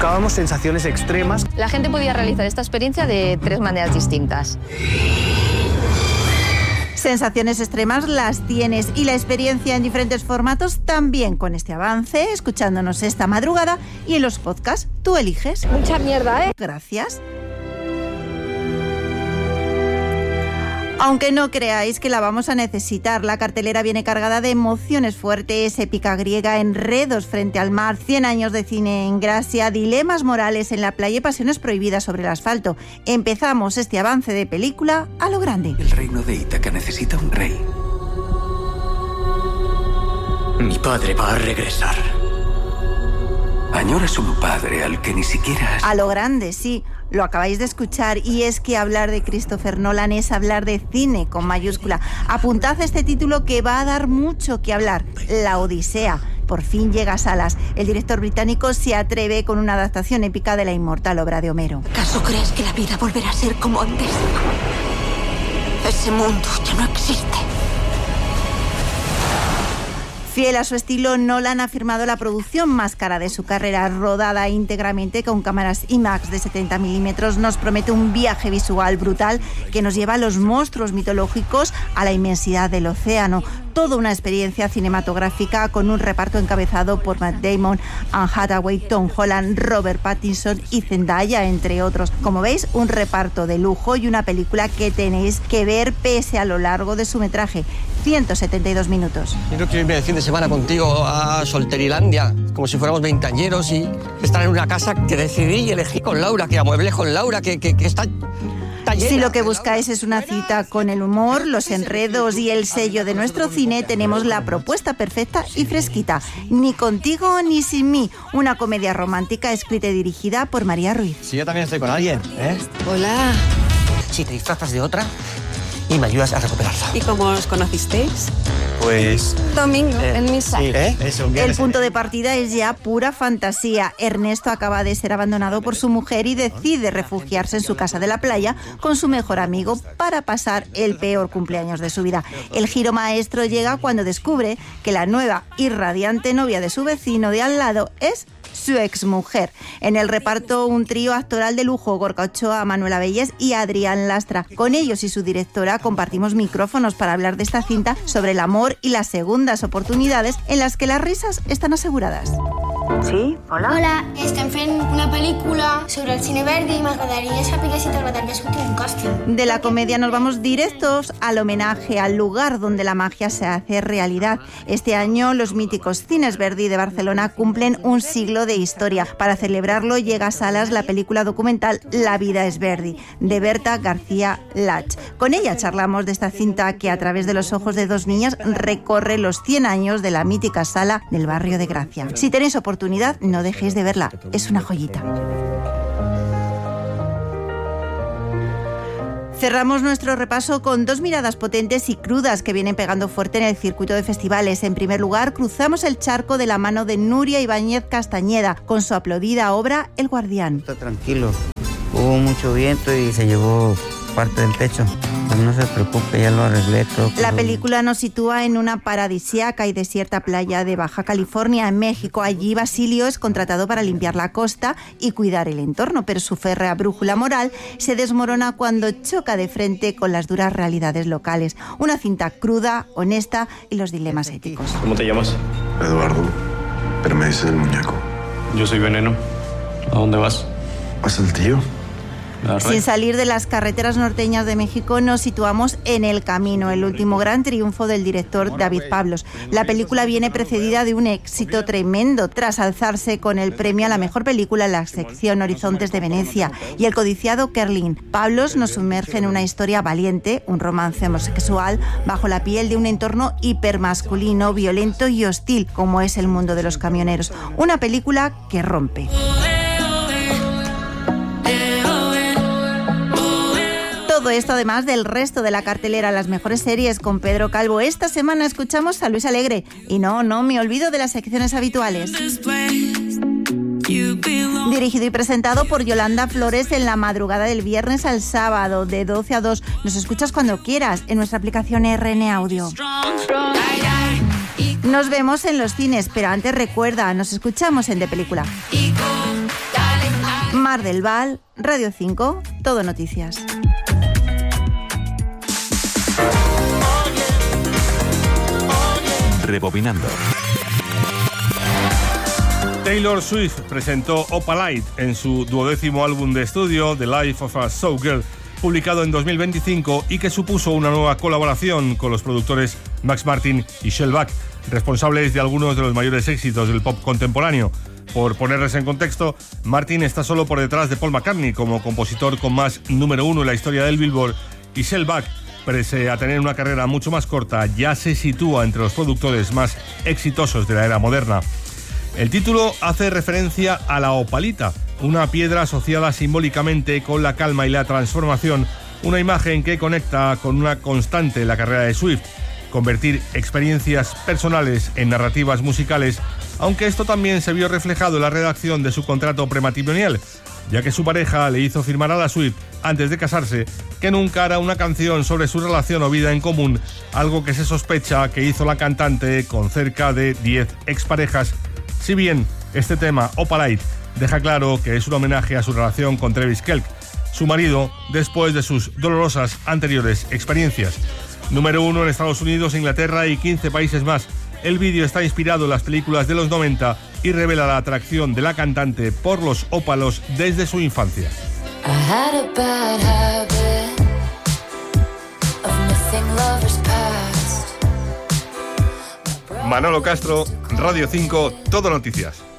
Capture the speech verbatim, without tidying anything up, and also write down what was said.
Buscábamos sensaciones extremas. La gente podía realizar esta experiencia de tres maneras distintas. Sensaciones extremas las tienes y la experiencia en diferentes formatos también con este avance, escuchándonos esta madrugada y en los podcasts. Tú eliges. Mucha mierda, ¿eh? Gracias. Aunque no creáis que la vamos a necesitar, la cartelera viene cargada de emociones fuertes, épica griega, enredos frente al mar, cien años de cine en Gracia, dilemas morales en la playa y pasiones prohibidas sobre el asfalto. Empezamos este avance de película a lo grande. El reino de Ítaca necesita un rey. Mi padre va a regresar. Añoras un padre al que ni siquiera has... A lo grande, sí. Lo acabáis de escuchar y es que hablar de Christopher Nolan es hablar de cine con mayúscula. Apuntad este título que va a dar mucho que hablar. La Odisea. Por fin llega a salas. El director británico se atreve con una adaptación épica de la inmortal obra de Homero. ¿Acaso crees que la vida volverá a ser como antes? Ese mundo ya no existe. Fiel a su estilo, Nolan ha firmado la producción más cara de su carrera, rodada íntegramente con cámaras IMAX de setenta milímetros. Nos promete un viaje visual brutal que nos lleva a los monstruos mitológicos, a la inmensidad del océano. Toda una experiencia cinematográfica con un reparto encabezado por Matt Damon, Anne Hathaway, Tom Holland, Robert Pattinson y Zendaya, entre otros. Como veis, un reparto de lujo y una película que tenéis que ver pese a lo largo de su metraje, ciento setenta y dos minutos. Yo quiero irme de fin de semana contigo a Solterilandia, como si fuéramos veinteañeros y estar en una casa que decidí y elegí con Laura, que amueblé con Laura, que, que, que está... Si lo que buscáis es una cita con el humor, los enredos y el sello de nuestro cine, tenemos la propuesta perfecta y fresquita. Ni contigo ni sin mí. Una comedia romántica escrita y dirigida por María Ruiz. Si yo también estoy con alguien, ¿eh? Hola. Si te disfrazas de otra y me ayudas a recuperarla. ¿Y cómo os conocisteis? Pues... Domingo, eh, en misa. Sí, ¿eh? Eso, el punto de partida es ya pura fantasía. Ernesto acaba de ser abandonado por su mujer y decide refugiarse en su casa de la playa con su mejor amigo para pasar el peor cumpleaños de su vida. El giro maestro llega cuando descubre que la nueva y radiante novia de su vecino de al lado es su exmujer. En el reparto, un trío actoral de lujo: Gorka Ochoa, Manuela Bellés y Adrián Lastra. Con ellos y su directora compartimos micrófonos para hablar de esta cinta sobre el amor y las segundas oportunidades en las que las risas están aseguradas. Sí, hola. Hola, estem fent una pel·lícula sobre el cine Verdi i m'agradaria saber si t'agradaria sortir un càsting. De la comedia nos vamos directos al homenaje, al lugar donde la magia se hace realidad. Este año los míticos cines Verdi de Barcelona cumplen un siglo de historia. Para celebrarlo llega a salas la película documental La vida es Verdi, de Berta García Lach. Con ella charlamos de esta cinta que a través de los ojos de dos niñas recorre los cien años de la mítica sala del barrio de Gracia. Si tenéis oportunidad, no dejéis de verla, es una joyita. Cerramos nuestro repaso con dos miradas potentes y crudas que vienen pegando fuerte en el circuito de festivales. En primer lugar, cruzamos el charco de la mano de Nuria Ibáñez Castañeda con su aplaudida obra El Guardián. Está tranquilo, hubo mucho viento y se llevó parte del techo. Pues no se preocupe, ya lo arreglé todo. La película nos sitúa en una paradisíaca y desierta playa de Baja California, en México. Allí Basilio es contratado para limpiar la costa y cuidar el entorno, pero su férrea brújula moral se desmorona cuando choca de frente con las duras realidades locales. Una cinta cruda, honesta y los dilemas éticos. ¿Cómo te llamas? Eduardo, pero me dices el muñeco. Yo soy Veneno. ¿A dónde vas? ¿A Saltillo? Sin salir de las carreteras norteñas de México, nos situamos en El Camino, el último gran triunfo del director David Pablos. La película viene precedida de un éxito tremendo tras alzarse con el premio a la mejor película en la sección Horizontes de Venecia y el codiciado Kerlin. Pablos nos sumerge en una historia valiente, un romance homosexual bajo la piel de un entorno hipermasculino, violento y hostil como es el mundo de los camioneros. Una película que rompe. Todo esto además del resto de la cartelera, las mejores series con Pedro Calvo. Esta semana escuchamos a Luis Alegre. Y no, no me olvido de las secciones habituales. Dirigido y presentado por Yolanda Flores en la madrugada del viernes al sábado, de doce a dos. Nos escuchas cuando quieras en nuestra aplicación R N Audio. Nos vemos en los cines, pero antes recuerda, nos escuchamos en De Película. Mar del Val, Radio cinco, Todo Noticias. Rebobinando. Taylor Swift presentó Opalite en su duodécimo álbum de estudio, The Life of a Showgirl, publicado en dos mil veinticinco y que supuso una nueva colaboración con los productores Max Martin y Shellback, responsables de algunos de los mayores éxitos del pop contemporáneo. Por ponerles en contexto, Martin está solo por detrás de Paul McCartney como compositor con más número uno en la historia del Billboard, y Shellback, pese a tener una carrera mucho más corta, ya se sitúa entre los productores más exitosos de la era moderna. El título hace referencia a la opalita, una piedra asociada simbólicamente con la calma y la transformación, una imagen que conecta con una constante en la carrera de Swift: convertir experiencias personales en narrativas musicales, aunque esto también se vio reflejado en la redacción de su contrato prematrimonial, ya que su pareja le hizo firmar a la Swift, antes de casarse, que nunca hará una canción sobre su relación o vida en común, algo que se sospecha que hizo la cantante con cerca de diez exparejas. Si bien este tema, Opalite, deja claro que es un homenaje a su relación con Travis Kelce, su marido, después de sus dolorosas anteriores experiencias. Número uno en Estados Unidos, Inglaterra y quince países más. El vídeo está inspirado en las películas de los noventa y revela la atracción de la cantante por los ópalos desde su infancia. Manolo Castro, Radio cinco, Todo Noticias.